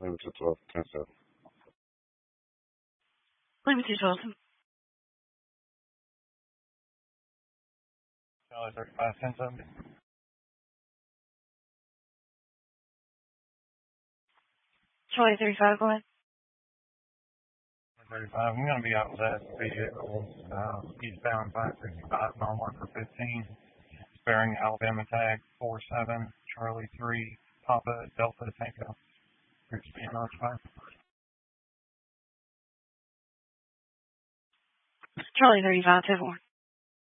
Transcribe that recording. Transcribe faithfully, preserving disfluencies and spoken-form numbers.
Leave it to twelve, ten seven. Leave it to twelve. Charlie thirty-five, ten seven. Charlie thirty-five, go ahead. thirty-five, I'm going to be out with that vehicle. Uh, eastbound five sixty-five, mile marker fifteen. Bearing Alabama tag four seven, Charlie three, Papa Delta Tango. Here's being notified. Charlie thirty-five, ten four.